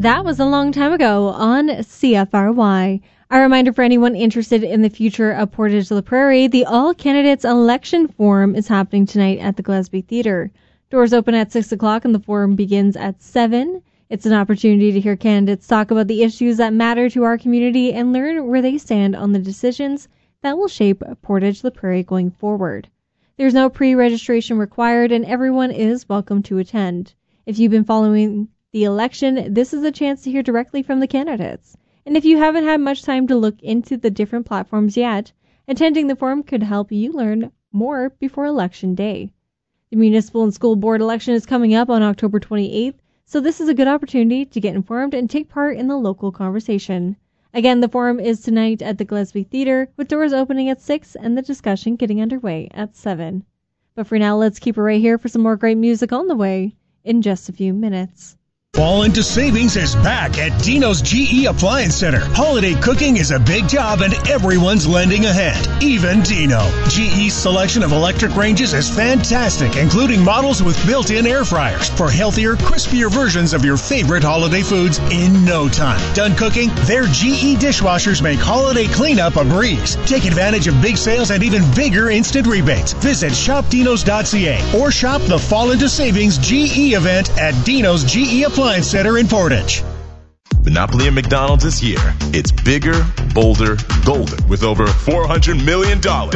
That was a long time ago on CFRY. A reminder for anyone interested in the future of Portage la Prairie, the All Candidates Election Forum is happening tonight at the Gillespie Theatre. Doors open at 6 o'clock and the forum begins at 7. It's an opportunity to hear candidates talk about the issues that matter to our community and learn where they stand on the decisions that will shape Portage la Prairie going forward. There's no pre-registration required and everyone is welcome to attend. If you've been following the election, this is a chance to hear directly from the candidates. And if you haven't had much time to look into the different platforms yet, attending the forum could help you learn more before Election Day. The municipal and school board election is coming up on October 28th, so this is a good opportunity to get informed and take part in the local conversation. Again, the forum is tonight at the Gillespie Theatre, with doors opening at 6 and the discussion getting underway at 7. But for now, let's keep it right here for some more great music on the way in just a few minutes. Fall into Savings is back at Dino's GE Appliance Center. Holiday cooking is a big job and everyone's lending a hand, even Dino. GE's selection of electric ranges is fantastic, including models with built-in air fryers for healthier, crispier versions of your favorite holiday foods in no time. Done cooking? Their GE dishwashers make holiday cleanup a breeze. Take advantage of big sales and even bigger instant rebates. Visit shopdinos.ca or shop the Fall into Savings GE event at Dino's GE Appliance Center in Portage. Monopoly at McDonald's is here. It's bigger, bolder, golden, with over $400 million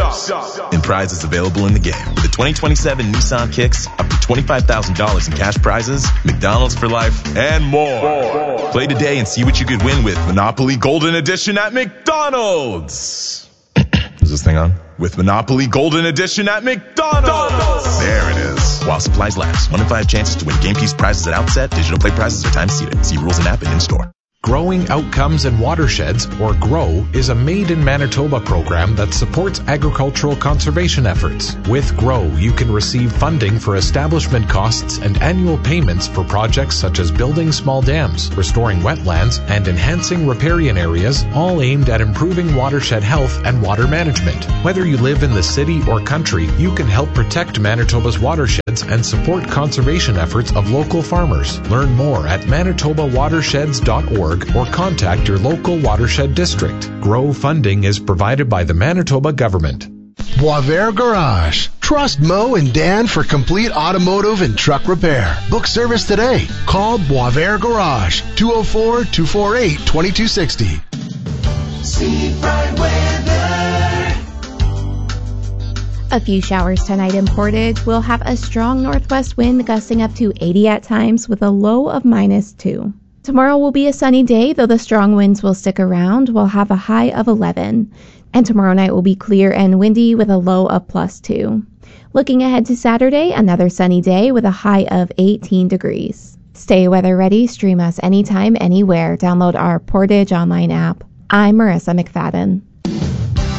in prizes available in the game. With the 2027 Nissan Kicks, up to $25,000 in cash prizes, McDonald's for life, and more. Play today and see what you could win with Monopoly Golden Edition at McDonald's. Is this thing on? With Monopoly Golden Edition at McDonald's. There it is. While supplies last. 1 in 5 chances to win game piece prizes at outset. Digital play prizes are time seated. See rules and app and in-store. Growing Outcomes in Watersheds, or GROW, is a Made in Manitoba program that supports agricultural conservation efforts. With GROW, you can receive funding for establishment costs and annual payments for projects such as building small dams, restoring wetlands, and enhancing riparian areas, all aimed at improving watershed health and water management. Whether you live in the city or country, you can help protect Manitoba's watersheds and support conservation efforts of local farmers. Learn more at manitobawatersheds.org or contact your local watershed district. GROW funding is provided by the Manitoba government. Boisvert Garage. Trust Mo and Dan for complete automotive and truck repair. Book service today. Call Boisvert Garage, 204-248-2260. Seafront weather. A few showers tonight in Portage. We'll have a strong northwest wind gusting up to 80 at times with a low of -2. Tomorrow will be a sunny day, though the strong winds will stick around. We'll have a high of 11. And tomorrow night will be clear and windy with a low of +2. Looking ahead to Saturday, another sunny day with a high of 18 degrees. Stay weather ready. Stream us anytime, anywhere. Download our Portage online app. I'm Marissa McFadden.